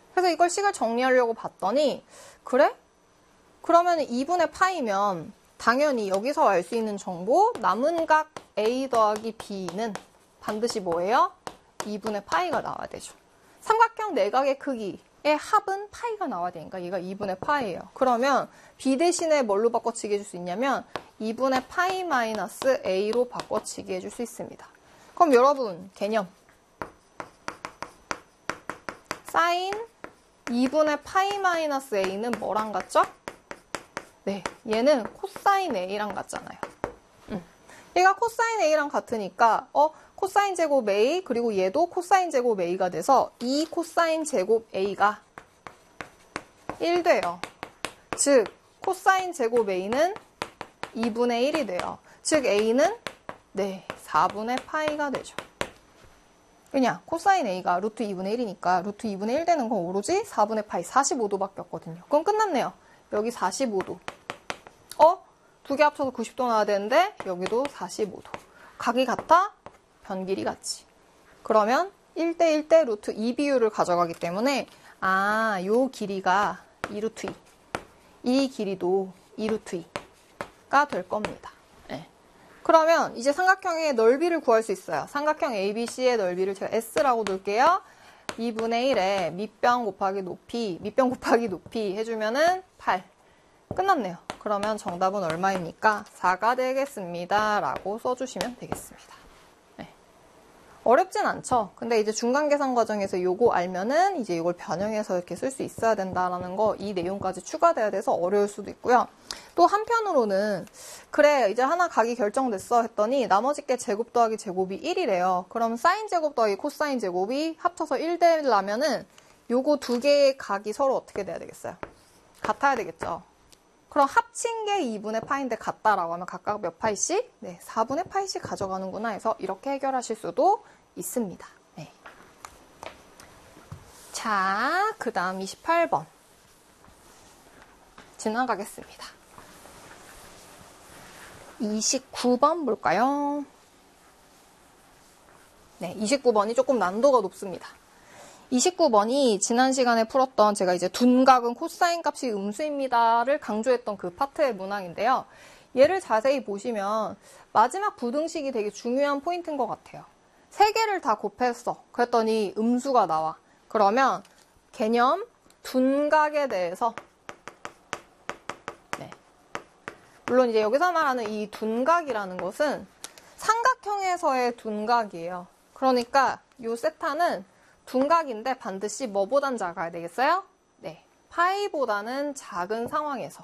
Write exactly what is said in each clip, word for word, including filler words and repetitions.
그래서 이걸 식을 정리하려고 봤더니 그래? 그러면 이분의 파이면 당연히 여기서 알 수 있는 정보 남은 각 A 더하기 B는 반드시 뭐예요? 이분의 파이가 나와야 되죠. 삼각형 내각의 크기의 합은 파이가 나와야 되니까 얘가 이분의 파이예요. 그러면 B 대신에 뭘로 바꿔치기 해줄 수 있냐면 이분의 파이 마이너스 A로 바꿔치기 해줄 수 있습니다. 그럼 여러분 개념 사인 이분의 파이 마이너스 A는 뭐랑 같죠? 네, 얘는 코사인 A랑 같잖아요. 음. 얘가 코사인 A랑 같으니까 어 코사인 제곱 A 그리고 얘도 코사인 제곱 A가 돼서 이 코사인 제곱 A가 일 돼요. 즉 코사인 제곱 A는 이분의 일이 돼요. 즉 A는 네 사분의 파이가 되죠. 그냥 코사인 A가 루트 이분의 일이니까 루트 이분의 일 되는 건 오로지 사분의 파이 사십오 도밖에 없거든요. 그럼 끝났네요. 여기 사십오 도. 어? 두 개 합쳐서 구십 도 나와야 되는데 여기도 사십오 도. 각이 같아? 변길이 같지. 그러면 일 대 일 대 루트 이 비율을 가져가기 때문에 아, 요 길이가 이 루트 이. 이 길이도 이 루트 이가 될 겁니다. 네. 그러면 이제 삼각형의 넓이를 구할 수 있어요. 삼각형 에이비씨의 넓이를 제가 S라고 놓을게요. 이분의 일에 밑변 곱하기 높이, 밑변 곱하기 높이 해주면은 팔. 끝났네요. 그러면 정답은 얼마입니까? 사가 되겠습니다. 라고 써주시면 되겠습니다. 네. 어렵진 않죠? 근데 이제 중간 계산 과정에서 요거 알면은 이제 이걸 변형해서 이렇게 쓸 수 있어야 된다라는 거, 이 내용까지 추가돼야 돼서 어려울 수도 있고요. 또 한편으로는, 그래, 이제 하나 각이 결정됐어 했더니 나머지 게 제곱 더하기 제곱이 일이래요. 그럼 사인 제곱 더하기 코사인 제곱이 합쳐서 일 되려면은 요거 두 개의 각이 서로 어떻게 돼야 되겠어요? 같아야 되겠죠? 그럼 합친 게 이분의 파인데 같다라고 하면 각각 몇 파이씩? 네, 사분의 파이씩 가져가는구나 해서 이렇게 해결하실 수도 있습니다. 네. 자, 그 다음 이십팔 번. 지나가겠습니다. 이십구 번 볼까요? 네, 이십구 번이 조금 난도가 높습니다. 이십구 번이 지난 시간에 풀었던 제가 이제 둔각은 코사인 값이 음수입니다를 강조했던 그 파트의 문항인데요. 얘를 자세히 보시면 마지막 부등식이 되게 중요한 포인트인 것 같아요. 세 개를 다 곱했어. 그랬더니 음수가 나와. 그러면 개념 둔각에 대해서 네. 물론 이제 여기서 말하는 이 둔각이라는 것은 삼각형에서의 둔각이에요. 그러니까 이 세타는 둔각인데 반드시 뭐보단 작아야 되겠어요? 네, 파이보다는 작은 상황에서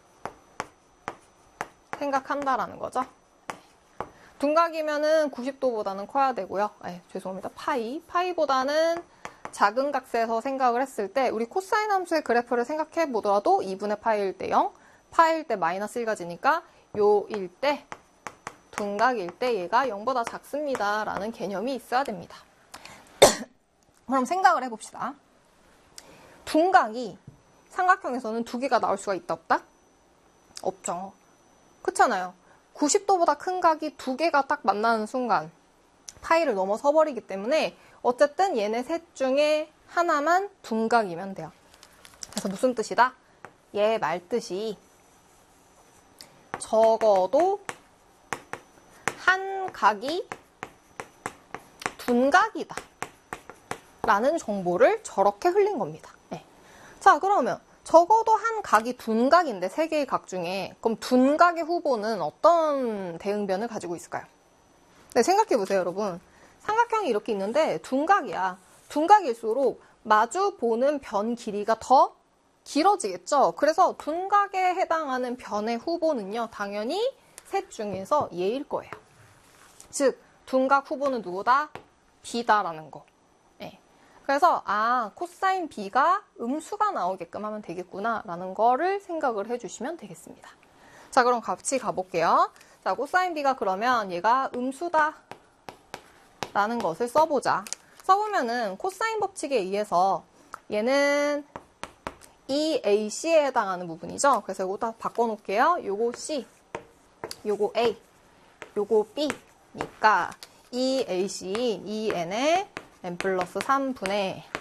생각한다라는 거죠. 네. 둔각이면은 구십 도보다는 커야 되고요. 네, 죄송합니다. 파이. 파이보다는 작은 각에서 생각을 했을 때 우리 코사인 함수의 그래프를 생각해 보더라도 이분의 파이일 때 영, 파이일 때 마이너스 일 가지니까 요일 때 둔각일 때 얘가 영보다 작습니다. 라는 개념이 있어야 됩니다. 그럼 생각을 해봅시다. 둔각이 삼각형에서는 두 개가 나올 수가 있다 없다? 없죠. 그렇잖아요. 구십 도보다 큰 각이 두 개가 딱 만나는 순간 파이를 넘어서 버리기 때문에 어쨌든 얘네 셋 중에 하나만 둔각이면 돼요. 그래서 무슨 뜻이다? 얘 말뜻이 적어도 한 각이 둔각이다. 라는 정보를 저렇게 흘린 겁니다. 네. 자, 그러면 적어도 한 각이 둔각인데 세 개의 각 중에 그럼 둔각의 후보는 어떤 대응변을 가지고 있을까요? 네, 생각해 보세요, 여러분. 삼각형이 이렇게 있는데 둔각이야. 둔각일수록 마주 보는 변 길이가 더 길어지겠죠. 그래서 둔각에 해당하는 변의 후보는요, 당연히 셋 중에서 얘일 거예요. 즉, 둔각 후보는 누구다? B다라는 거. 그래서 아, 코사인 B가 음수가 나오게끔 하면 되겠구나 라는 거를 생각을 해주시면 되겠습니다. 자, 그럼 같이 가볼게요. 자, 코사인 B가 그러면 얘가 음수다 라는 것을 써보자. 써보면은 코사인 법칙에 의해서 얘는 이 에이씨에 해당하는 부분이죠. 그래서 이거 다 바꿔놓을게요. 요거 C, 요거 A, 요거 B니까 이 에이씨인 이 엔에 n 플러스 삼분의